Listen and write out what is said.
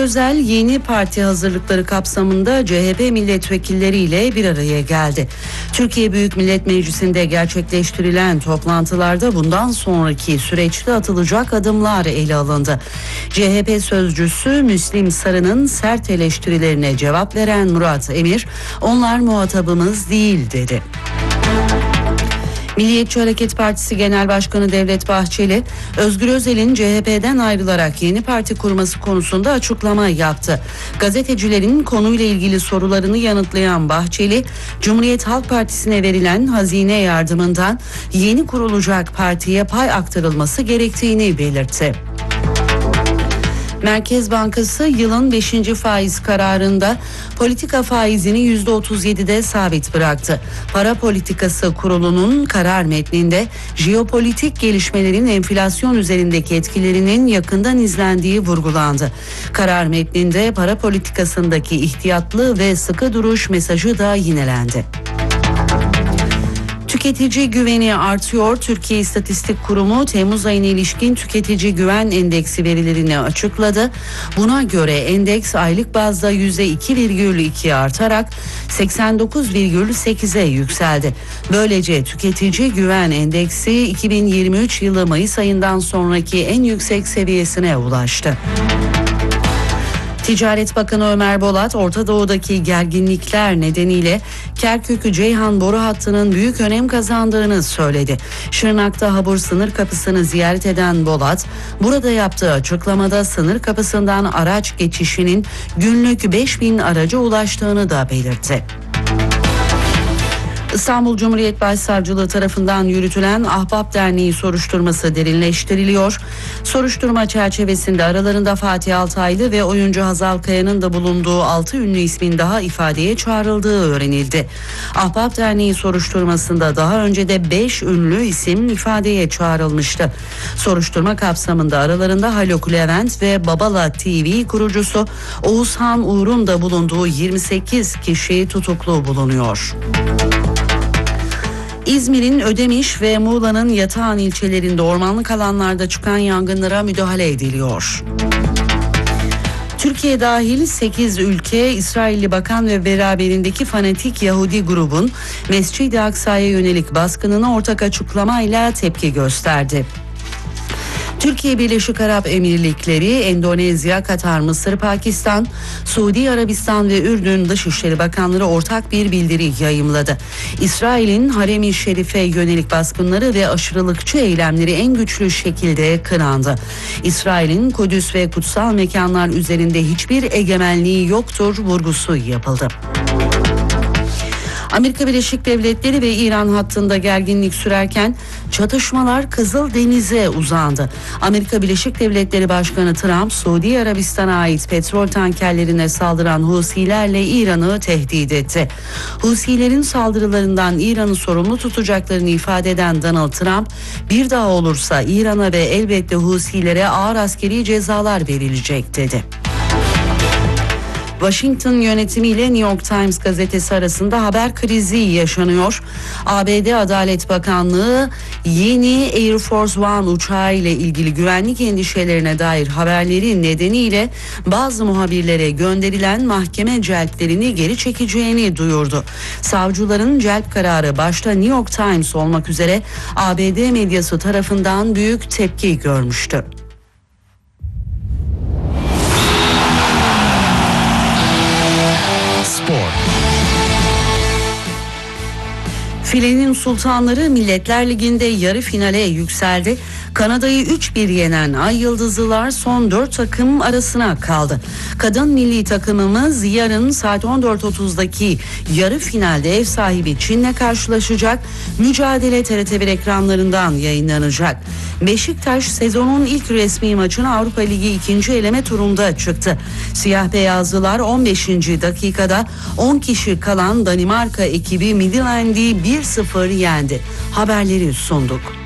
Özel yeni parti hazırlıkları kapsamında CHP milletvekilleriyle bir araya geldi. Türkiye Büyük Millet Meclisi'nde gerçekleştirilen toplantılarda bundan sonraki süreçte atılacak adımlar ele alındı. CHP sözcüsü Müslim Sarı'nın sert eleştirilerine cevap veren Murat Emir, "Onlar muhatabımız değil" dedi. Milliyetçi Hareket Partisi Genel Başkanı Devlet Bahçeli, Özgür Özel'in CHP'den ayrılarak yeni parti kurması konusunda açıklama yaptı. Gazetecilerin konuyla ilgili sorularını yanıtlayan Bahçeli, Cumhuriyet Halk Partisi'ne verilen hazine yardımından yeni kurulacak partiye pay aktarılması gerektiğini belirtti. Merkez Bankası yılın 5. faiz kararında politika faizini %37'de sabit bıraktı. Para Politikası Kurulu'nun karar metninde jeopolitik gelişmelerin enflasyon üzerindeki etkilerinin yakından izlendiği vurgulandı. Karar metninde para politikasındaki ihtiyatlı ve sıkı duruş mesajı da yinelendi. Tüketici güveni artıyor. Türkiye İstatistik Kurumu Temmuz ayına ilişkin tüketici güven endeksi verilerini açıkladı. Buna göre endeks aylık bazda %2,2 artarak 89,8'e yükseldi. Böylece tüketici güven endeksi 2023 yılı Mayıs ayından sonraki en yüksek seviyesine ulaştı. Ticaret Bakanı Ömer Bolat, Orta Doğu'daki gerginlikler nedeniyle Kerkük-Ceyhan boru hattının büyük önem kazandığını söyledi. Şırnak'ta Habur sınır kapısını ziyaret eden Bolat, burada yaptığı açıklamada sınır kapısından araç geçişinin günlük 5.000 araca ulaştığını da belirtti. İstanbul Cumhuriyet Başsavcılığı tarafından yürütülen Ahbap Derneği soruşturması derinleştiriliyor. Soruşturma çerçevesinde aralarında Fatih Altaylı ve oyuncu Hazal Kaya'nın da bulunduğu 6 ünlü ismin daha ifadeye çağrıldığı öğrenildi. Ahbap Derneği soruşturmasında daha önce de 5 ünlü isim ifadeye çağrılmıştı. Soruşturma kapsamında aralarında Haluk Levent ve Babala TV kurucusu Oğuzhan Uğur'un da bulunduğu 28 kişi tutuklu bulunuyor. İzmir'in Ödemiş ve Muğla'nın Yatağan ilçelerinde ormanlık alanlarda çıkan yangınlara müdahale ediliyor. Türkiye dahil 8 ülke İsrailli bakan ve beraberindeki fanatik Yahudi grubun Mescid-i Aksa'ya yönelik baskınına ortak açıklamayla tepki gösterdi. Türkiye, Birleşik Arap Emirlikleri, Endonezya, Katar, Mısır, Pakistan, Suudi Arabistan ve Ürdün Dışişleri Bakanları ortak bir bildiri yayımladı. İsrail'in Harem-i Şerif'e yönelik baskınları ve aşırılıkçı eylemleri en güçlü şekilde kınandı. İsrail'in Kudüs ve kutsal mekanlar üzerinde hiçbir egemenliği yoktur vurgusu yapıldı. Amerika Birleşik Devletleri ve İran hattında gerginlik sürerken çatışmalar Kızıldeniz'e uzandı. Amerika Birleşik Devletleri Başkanı Trump, Suudi Arabistan'a ait petrol tankerlerine saldıran Husilerle İran'ı tehdit etti. Husilerin saldırılarından İran'ı sorumlu tutacaklarını ifade eden Donald Trump, bir daha olursa İran'a ve elbette Husilere ağır askeri cezalar verilecek dedi. Washington yönetimiyle New York Times gazetesi arasında haber krizi yaşanıyor. ABD Adalet Bakanlığı yeni Air Force One uçağı ile ilgili güvenlik endişelerine dair haberleri nedeniyle bazı muhabirlere gönderilen mahkeme celplerini geri çekeceğini duyurdu. Savcıların celp kararı başta New York Times olmak üzere ABD medyası tarafından büyük tepki görmüştü. Filenin sultanları Milletler Ligi'nde yarı finale yükseldi. Kanada'yı 3-1 yenen Ay Yıldızlılar son 4 takım arasına kaldı. Kadın milli takımımız yarın saat 14.30'daki yarı finalde ev sahibi Çin'le karşılaşacak. Mücadele TRT1 ekranlarından yayınlanacak. Beşiktaş sezonun ilk resmi maçına Avrupa Ligi 2. eleme turunda çıktı. Siyah beyazlılar 15. dakikada 10 kişi kalan Danimarka ekibi Midtjylland'i 1-0 yendi. Haberleri sunduk.